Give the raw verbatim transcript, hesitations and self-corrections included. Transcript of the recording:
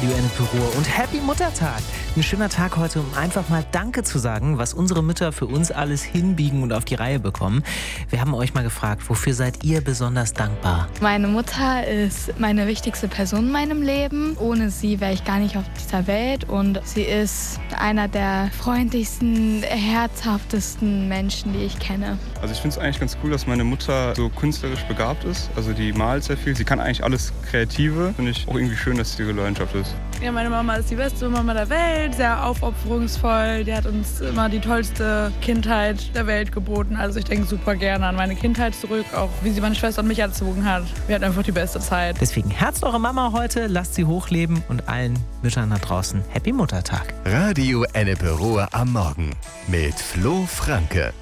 Radio Ennepe Ruhr und Happy Muttertag. Ein schöner Tag heute, um einfach mal Danke zu sagen, was unsere Mütter für uns alles hinbiegen und auf die Reihe bekommen. Wir haben euch mal gefragt, wofür seid ihr besonders dankbar? Meine Mutter ist meine wichtigste Person in meinem Leben. Ohne sie wäre ich gar nicht auf dieser Welt und sie ist einer der freundlichsten, herzhaftesten Menschen, die ich kenne. Also ich finde es eigentlich ganz cool, dass meine Mutter so künstlerisch begabt ist. Also die malt sehr viel, sie kann eigentlich alles Kreative. Finde ich auch irgendwie schön, dass sie ihre Leidenschaft ist. Ja, meine Mama ist die beste Mama der Welt, sehr aufopferungsvoll. Die hat uns immer die tollste Kindheit der Welt geboten. Also ich denke super gerne an meine Kindheit zurück, auch wie sie meine Schwester und mich erzogen hat. Wir hatten einfach die beste Zeit. Deswegen herzt eure Mama heute, lasst sie hochleben und allen Müttern da draußen Happy Muttertag. Radio Ennepe Ruhr am Morgen mit Flo Franke.